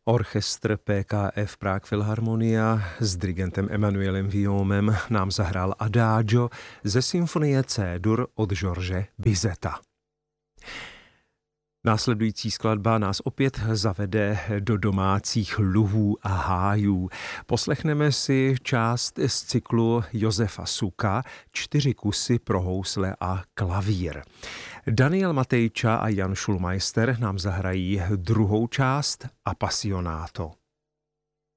Orchestr PKF Prague Philharmonia s dirigentem Emanuelem Villaumeem nám zahrál Adagio ze symfonie C-dur od George Bizeta. Následující skladba nás opět zavede do domácích luhů a hájů. Poslechneme si část z cyklu Josefa Suka 4 kusy pro housle a klavír. Daniel Matejča a Jan Schulmeister nám zahrají druhou část Appassionato.